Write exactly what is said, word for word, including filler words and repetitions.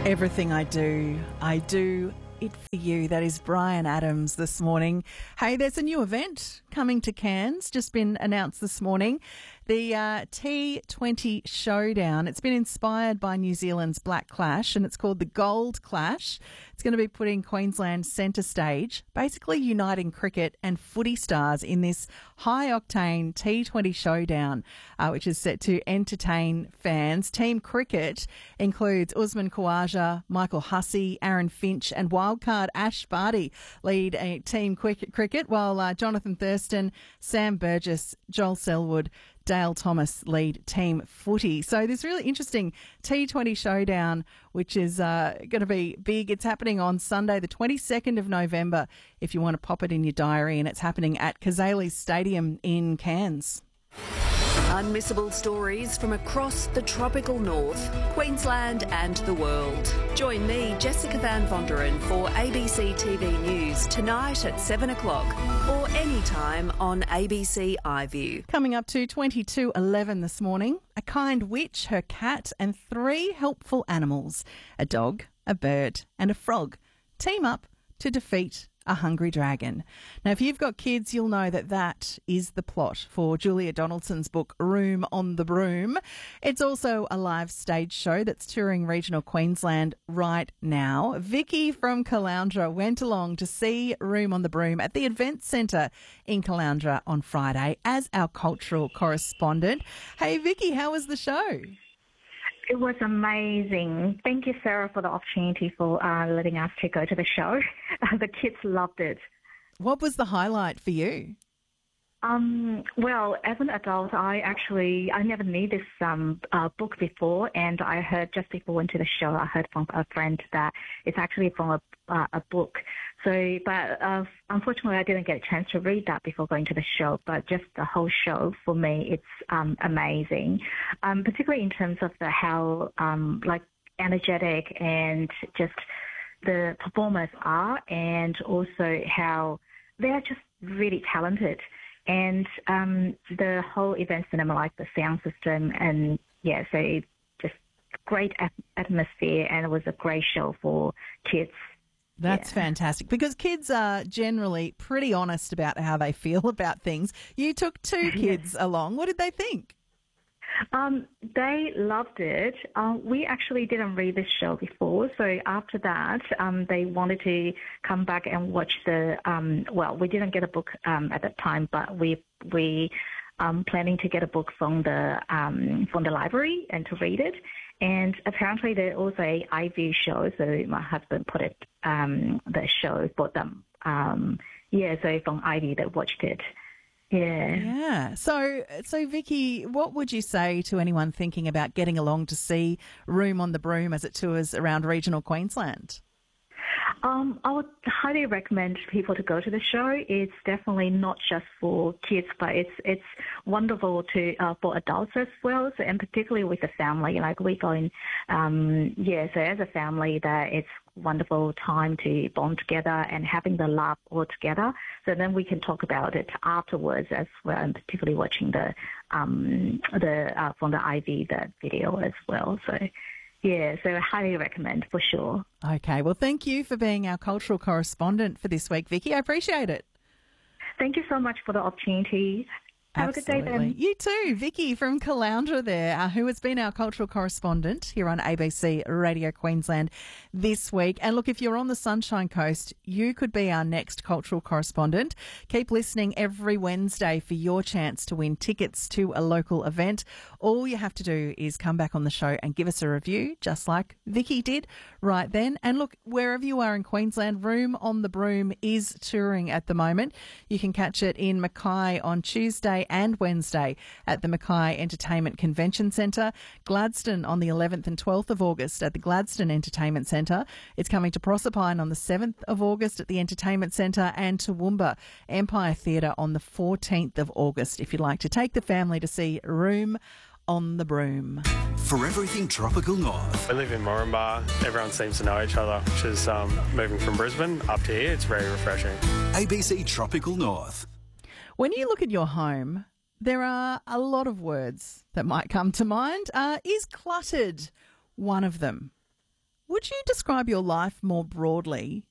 Everything I do, I do it for you. That is Brian Adams this morning. Hey, there's a new event coming to Cairns, just been announced this morning. The uh, T twenty Showdown. It's been inspired by New Zealand's Black Clash and it's called the Gold Clash. It's going to be putting Queensland centre stage, basically uniting cricket and footy stars in this high-octane T twenty Showdown, uh, which is set to entertain fans. Team cricket includes Usman Khawaja, Michael Hussey, Aaron Finch and wildcard Ash Barty lead a team cricket, cricket while uh, Jonathan Thurston, Sam Burgess, Joel Selwood, Dale Thomas lead team footy. So this really interesting T twenty Showdown, which is uh, going to be big. It's happening on Sunday, the twenty-second of November, if you want to pop it in your diary, and it's happening at Cazaly Stadium in Cairns. Unmissable stories from across the tropical north, Queensland and the world. Join me, Jessica Van Vonderen, for A B C T V News tonight at seven o'clock or anytime on A B C iView. Coming up to twenty-two eleven this morning, a kind witch, her cat and three helpful animals, a dog, a bird and a frog, team up to defeat a hungry dragon. Now, if you've got kids, you'll know that that is the plot for Julia Donaldson's book, Room on the Broom. It's also a live stage show that's touring regional Queensland right now. Vicky from Caloundra went along to see Room on the Broom at the Event Centre in Caloundra on Friday as our cultural correspondent. Hey, Vicky, how was the show? It was amazing. Thank you, Sarah, for the opportunity for uh, letting us to go to the show. The kids loved it. What was the highlight for you? Um, well, as an adult, I actually, I never knew this um, uh, book before, and I heard just before I went to the show, I heard from a friend that it's actually from a, uh, a book. So, but uh, unfortunately, I didn't get a chance to read that before going to the show, but just the whole show, for me, it's um, amazing, um, particularly in terms of the how, um, like, energetic and just the performers are, and also how they're just really talented. And um, the whole event cinema, like the sound system, and yeah, so just great atmosphere, and it was a great show for kids. That's yeah. fantastic, because kids are generally pretty honest about how they feel about things. You took two kids yes. along. What did they think? Um, they loved it. Uh, we actually didn't read this show before, so after that, um, they wanted to come back and watch the. Um, well, we didn't get a book um, at that time, but we we um, planning to get a book from the um, from the library and to read it. And apparently, there's also a iView show, so my husband put it um, the show for them. Um, yeah, so from iView, they watched it. Yeah. Yeah. So, so Vicky, what would you say to anyone thinking about getting along to see Room on the Broom as it tours around regional Queensland? Um, I would highly recommend people to go to the show. It's definitely not just for kids, but it's it's wonderful to uh, for adults as well, so, and particularly with the family. Like we go in, um, yeah. So as a family, that it's wonderful time to bond together and having the laugh all together. So then we can talk about it afterwards as well, and particularly watching the um, the uh, from the iView the video as well. So. Yeah, so I highly recommend for sure. Okay, well, thank you for being our cultural correspondent for this week, Vicky. I appreciate it. Thank you so much for the opportunity. Have Absolutely. a good day then. You too, Vicky from Caloundra there, uh, who has been our cultural correspondent here on A B C Radio Queensland this week. And look, if you're on the Sunshine Coast, you could be our next cultural correspondent. Keep listening every Wednesday for your chance to win tickets to a local event. All you have to do is come back on the show and give us a review, just like Vicky did right then. And look, wherever you are in Queensland, Room on the Broom is touring at the moment. You can catch it in Mackay on Tuesday and Wednesday at the Mackay Entertainment Convention Centre, Gladstone on the eleventh and twelfth of August at the Gladstone Entertainment Centre. It's coming to Proserpine on the seventh of August at the Entertainment Centre, and Toowoomba Empire Theatre on the fourteenth of August if you'd like to take the family to see Room on the Broom. For everything tropical north. We live in Moranbah. Everyone seems to know each other, which is um, moving from Brisbane up to here. It's very refreshing. A B C Tropical North. When you look at your home, there are a lot of words that might come to mind. Uh, is cluttered one of them? Would you describe your life more broadly